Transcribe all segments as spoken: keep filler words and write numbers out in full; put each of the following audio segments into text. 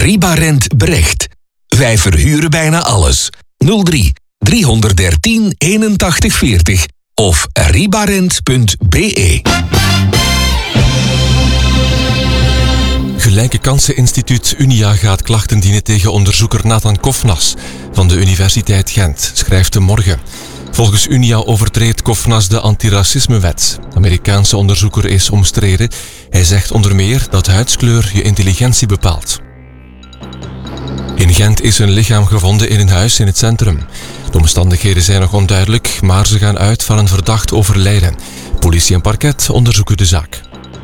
Ribarent Brecht. Wij verhuren bijna alles. nul drie driehonderddertien eenentachtig veertig of ribarent punt b e. Gelijke Kansen-instituut Unia gaat klachten dienen tegen onderzoeker Nathan Kofnas van de Universiteit Gent, schrijft De Morgen. Volgens Unia overtreedt Kofnas de antiracismewet. De Amerikaanse onderzoeker is omstreden. Hij zegt onder meer dat huidskleur je intelligentie bepaalt. In Gent is een lichaam gevonden in een huis in het centrum. De omstandigheden zijn nog onduidelijk, maar ze gaan uit van een verdacht overlijden. Politie en parket onderzoeken de zaak.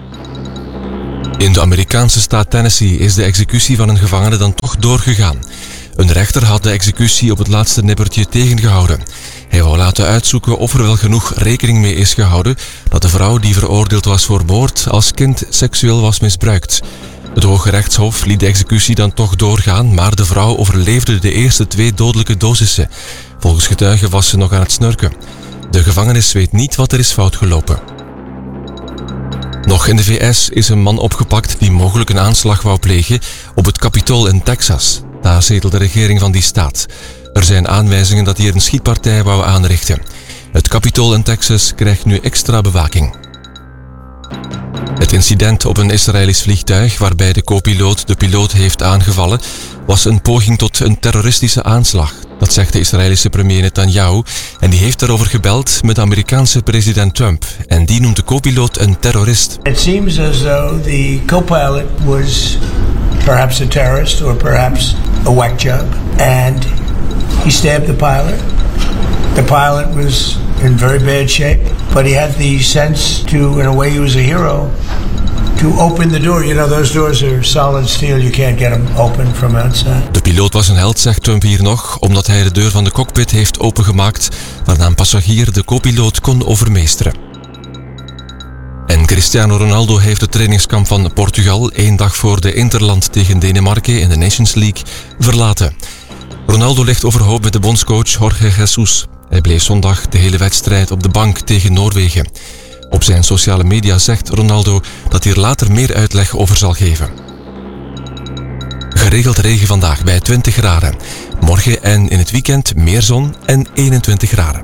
In de Amerikaanse staat Tennessee is de executie van een gevangene dan toch doorgegaan. Een rechter had de executie op het laatste nippertje tegengehouden. Hij wou laten uitzoeken of er wel genoeg rekening mee is gehouden dat de vrouw die veroordeeld was voor moord als kind seksueel was misbruikt. Het Hoge Rechtshof liet de executie dan toch doorgaan, maar de vrouw overleefde de eerste twee dodelijke dosissen. Volgens getuigen was ze nog aan het snurken. De gevangenis weet niet wat er is fout gelopen. Nog in de V S is een man opgepakt die mogelijk een aanslag wou plegen op het Capitool in Texas. Daar zetelt de regering van die staat. Er zijn aanwijzingen dat hij een schietpartij wou aanrichten. Het Capitool in Texas krijgt nu extra bewaking. Het incident op een Israëlisch vliegtuig waarbij de co-piloot de piloot heeft aangevallen was een poging tot een terroristische aanslag. Dat zegt de Israëlische premier Netanyahu en die heeft daarover gebeld met de Amerikaanse president Trump. En die noemt de co-piloot een terrorist. It seems as though the co-pilot was perhaps a terrorist or perhaps a whack job and he stabbed the pilot. The pilot was in very bad shape, but he had the sense to, in a way he was a hero, to open the door. You know, those doors are solid steel. You can't get them open from outside. De piloot was een held, zegt Trump hier nog, omdat hij de deur van de cockpit heeft opengemaakt, waarna een passagier de co-piloot kon overmeesteren. En Cristiano Ronaldo heeft het trainingskamp van Portugal één dag voor de Interland tegen Denemarken in de Nations League verlaten. Ronaldo ligt overhoop met de bondscoach Jorge Jesus. Hij bleef zondag de hele wedstrijd op de bank tegen Noorwegen. Op zijn sociale media zegt Ronaldo dat hij er later meer uitleg over zal geven. Geregeld regen vandaag bij twintig graden. Morgen en in het weekend meer zon en eenentwintig graden.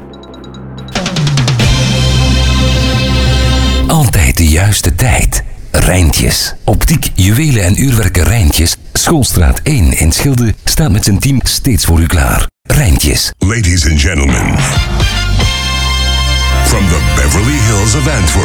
Altijd de juiste tijd. Rijntjes. Optiek, juwelen en uurwerken Rijntjes. Schoolstraat één in Schilde staat met zijn team steeds voor u klaar. Rijntjes. Ladies and gentlemen, from the Beverly Hills of Antwerp,